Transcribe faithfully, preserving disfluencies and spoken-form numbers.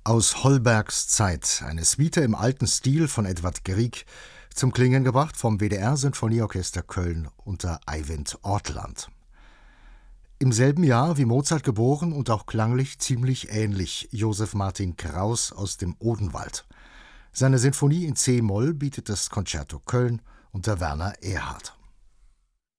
Aus Holbergs Zeit, eine Suite im alten Stil von Edvard Grieg, zum Klingen gebracht vom W D R-Sinfonieorchester Köln unter Eivind Ortland. Im selben Jahr wie Mozart geboren und auch klanglich ziemlich ähnlich Joseph Martin Kraus aus dem Odenwald. Seine Sinfonie in C-Moll bietet das Concerto Köln unter Werner Erhard.